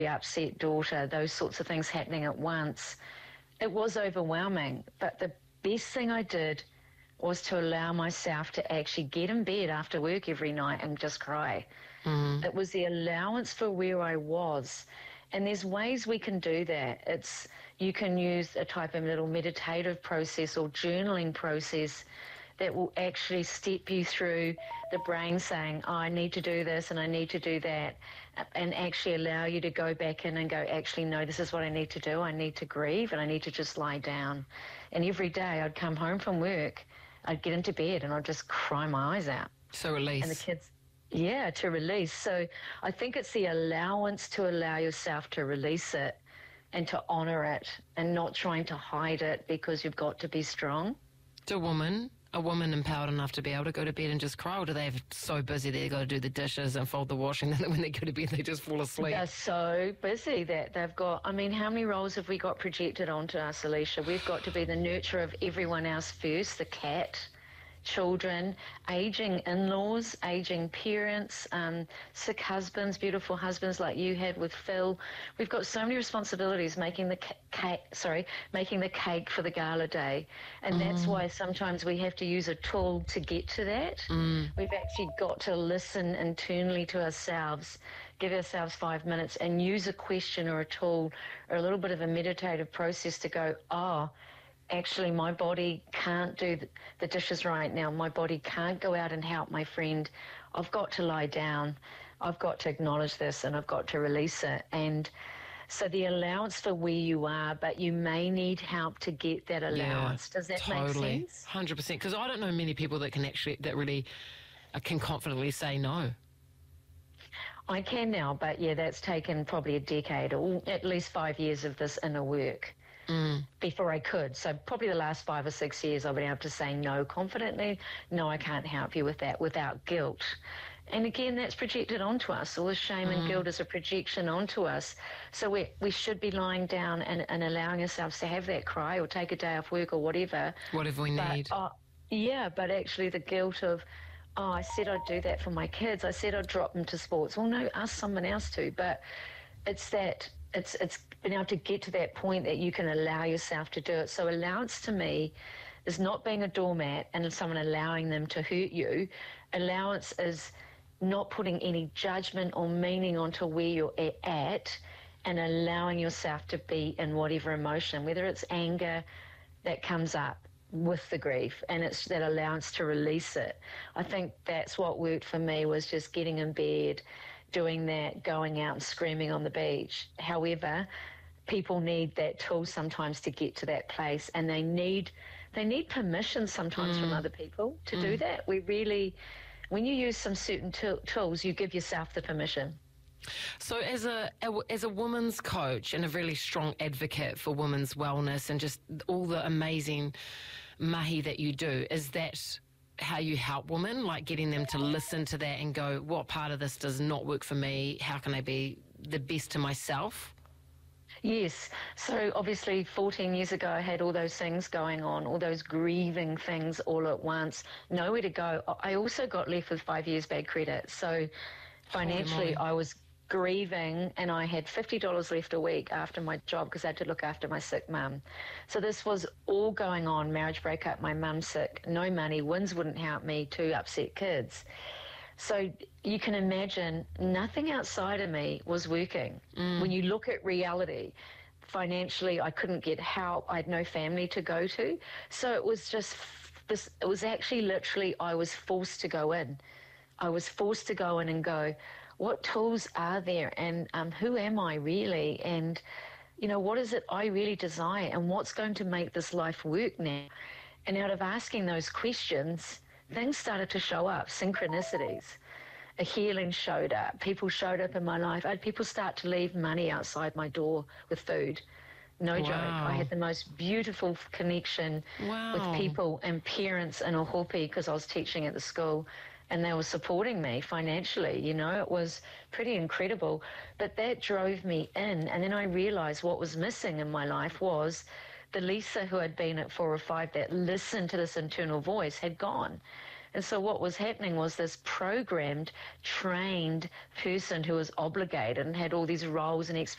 upset daughter, those sorts of things happening at once. It was overwhelming, but the best thing I did was to allow myself to actually get in bed after work every night and just cry. It was the allowance for where I was. And there's ways we can do that. You can use a type of little meditative process or journaling process that will actually step you through the brain saying, oh, I need to do this and I need to do that, and actually allow you to go back in and go, actually, no, this is what I need to do. I need to grieve and I need to just lie down. And every day I'd come home from work, I'd get into bed and I'd just cry my eyes out. So release. And the kids, yeah, to release. So I think it's the allowance to allow yourself to release it and to honour it and not trying to hide it because you've got to be strong. To a woman empowered enough to be able to go to bed and just cry, or do they have so busy they've got to do the dishes and fold the washing, and then when they go to bed they just fall asleep? They're so busy that they've got, I mean, how many roles have we got projected onto us, Alicia? We've got to be the nurturer of everyone else first, the cat, children, ageing in-laws, ageing parents, sick husbands, beautiful husbands like you had with Phil. We've got so many responsibilities making the cake for the gala day, and that's why sometimes we have to use a tool to get to that. We've actually got to listen internally to ourselves, give ourselves 5 minutes and use a question or a tool or a little bit of a meditative process to go, actually, my body can't do the dishes right now. My body can't go out and help my friend. I've got to lie down. I've got to acknowledge this and I've got to release it. And so the allowance for where you are, but you may need help to get that allowance. Does that make sense? 100%. Because I don't know many people that really can confidently say no. I can now, but yeah, that's taken probably a decade or at least 5 years of this inner work. Before I could. So probably the last 5 or 6 years I've been able to say no confidently. No, I can't help you with that without guilt. And again, that's projected onto us. All the shame and guilt is a projection onto us. So we should be lying down and allowing ourselves to have that cry or take a day off work or whatever. Whatever we need. But actually the guilt of, I said I'd do that for my kids. I said I'd drop them to sports. Well, no, ask someone else to. But it's that, it's being able to get to that point that you can allow yourself to do it. So allowance to me is not being a doormat and someone allowing them to hurt you. Allowance is not putting any judgment or meaning onto where you're at and allowing yourself to be in whatever emotion, whether it's anger that comes up with the grief, and it's that allowance to release it. I think that's what worked for me, was just getting in bed, doing that, going out and screaming on the beach. However, people need that tool sometimes to get to that place, and they need permission sometimes from other people to do that. We really, when you use some certain tools, you give yourself the permission. So as a woman's coach and a really strong advocate for women's wellness and just all the amazing mahi that you do, is that how you help women, like getting them to listen to that and go, what part of this does not work for me? How can I be the best to myself? Yes. So obviously 14 years ago I had all those things going on, all those grieving things all at once, nowhere to go. I also got left with 5 years bad credit. So financially I was grieving, and I had $50 left a week after my job because I had to look after my sick mum. So this was all going on, marriage breakup, my mum sick, no money, Wins wouldn't help me, 2 upset kids. So you can imagine nothing outside of me was working. When you look at reality, financially I couldn't get help, I had no family to go to. So it was just this, it was actually literally I was forced to go in. I was forced to go in and go, what tools are there, and who am I really, and what is it I really desire, and what's going to make this life work now? And out of asking those questions, things started to show up, synchronicities. A healing showed up, people showed up in my life. I had people start to leave money outside my door with food. No joke. I had the most beautiful connection with people and parents in Ohope because I was teaching at the school, and they were supporting me financially. It was pretty incredible. But that drove me in, and then I realised what was missing in my life was the Lisa who had been at 4 or 5 that listened to this internal voice had gone. And so what was happening was this programmed, trained person who was obligated and had all these roles and expectations